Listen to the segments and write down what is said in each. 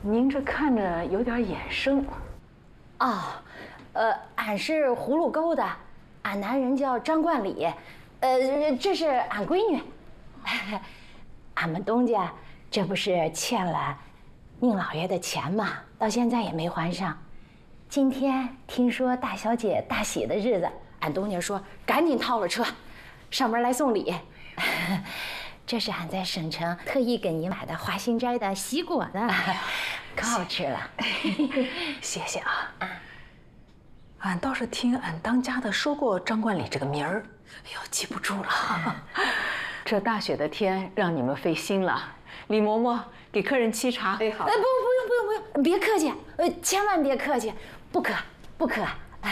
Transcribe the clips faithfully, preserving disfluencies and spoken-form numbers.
您这看着有点眼生。 哦，呃，俺是葫芦沟的，俺男人叫张冠礼，呃，这是俺闺女。俺们东家这不是欠了宁老爷的钱吗？到现在也没还上。今天听说大小姐大喜的日子，俺东家说赶紧套了车，上门来送礼。这是俺在省城特意给您买的华新斋的喜果呢，可好吃了。 谢谢啊。俺倒是听俺当家的说过张冠礼这个名儿，哎呦，记不住了。这大雪的天，让你们费心了。李嬷嬷给客人沏茶。哎，好。 哎，不，不用，不用，不用，别客气，呃，千万别客气，不渴，不渴。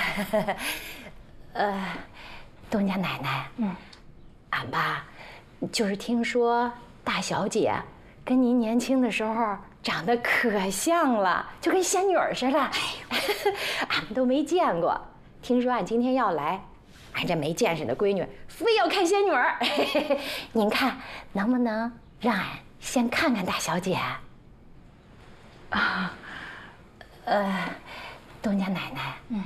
呃，东家奶奶，嗯，俺吧，就是听说大小姐跟您年轻的时候长得可像了，就跟仙女似的。哎呦，俺们都没见过。听说俺今天要来，俺这没见识的闺女非要看仙女儿。您看能不能让俺先看看大小姐？啊，呃，东家奶奶，嗯，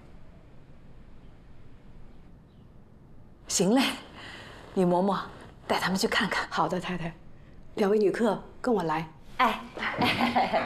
行嘞，李嬷嬷带他们去看看。 好的，太太，两位女客跟我来。 哎，